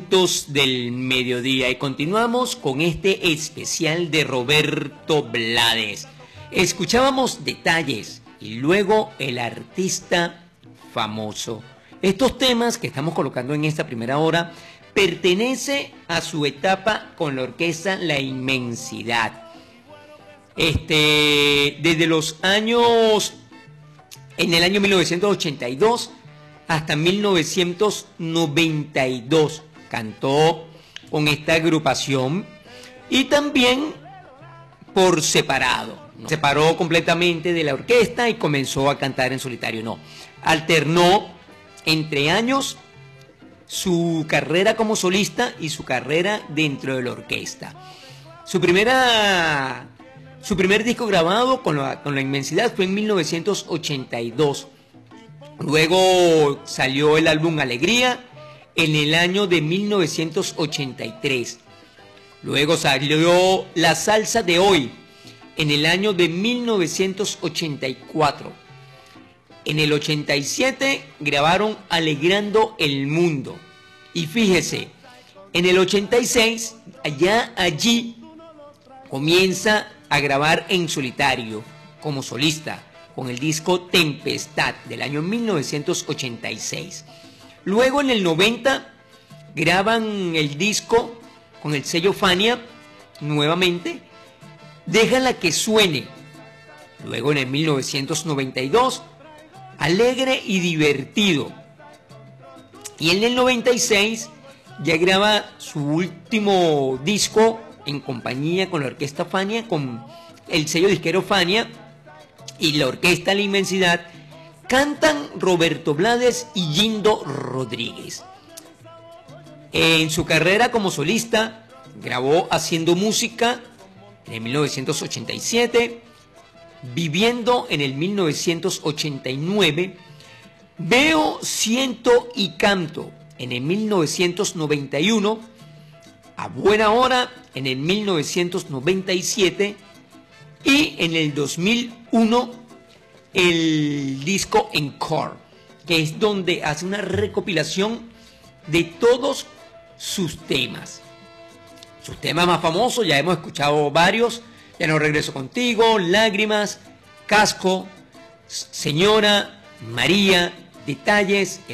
minutos del mediodía y continuamos con este especial de Roberto Blades. Escuchábamos Detalles y luego El artista famoso. Estos temas que estamos colocando en esta primera hora pertenece a su etapa con la orquesta La Inmensidad. Desde los años, en el año 1982 hasta 1992 cantó con esta agrupación y también por separado. No se separó completamente de la orquesta y comenzó a cantar en solitario. No, alternó entre años su carrera como solista y su carrera dentro de la orquesta. Su primer disco grabado con la Inmensidad fue en 1982. Luego salió el álbum Alegría en el año de 1983. Luego salió La Salsa de Hoy en el año de 1984. En el 87 grabaron Alegrando el Mundo. Y fíjese, en el 86, allí comienza a grabar en solitario, como solista, con el disco Tempestad del año 1986. Luego en el 90 graban el disco con el sello Fania nuevamente, Déjala que suene. Luego en el 1992, Alegre y divertido. Y en el 96 ya graba su último disco en compañía con la orquesta Fania, con el sello disquero Fania y la orquesta La Inmensidad. Cantan Roberto Blades y Gindo Rodríguez. En su carrera como solista grabó Haciendo Música en el 1987, Viviendo en el 1989, Veo, Siento y Canto en el 1991, A Buena Hora en el 1997 y en el 2001 el disco Encore, que es donde hace una recopilación de todos sus temas. Sus temas más famosos, ya hemos escuchado varios: Ya no regreso contigo, Lágrimas, Casco, Señora, María, Detalles,